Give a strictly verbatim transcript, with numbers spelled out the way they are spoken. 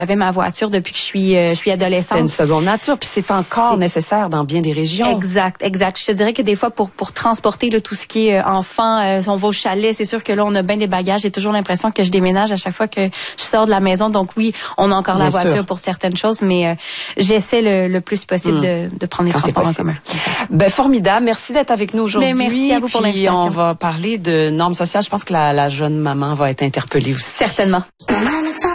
J'avais ma voiture depuis que je suis euh, je suis adolescente. C'est une seconde nature, puis c'est encore c'est... nécessaire dans bien des régions. Exact, exact. Je te dirais que des fois pour pour transporter là, tout ce qui est euh, enfant, euh, si on va au chalet, c'est sûr que là on a bien des bagages. J'ai toujours l'impression que je déménage à chaque fois que je sors de la maison. Donc oui, on a encore bien la voiture sûr. Pour certaines choses, mais euh, j'essaie le, le plus possible mmh. de, de prendre les Quand transports en commun. Ben formidable. Merci d'être avec nous aujourd'hui. Ben, merci à vous pour puis l'invitation. On va parler de normes sociales. Je pense que la, la jeune maman va être interpellée aussi. Certainement.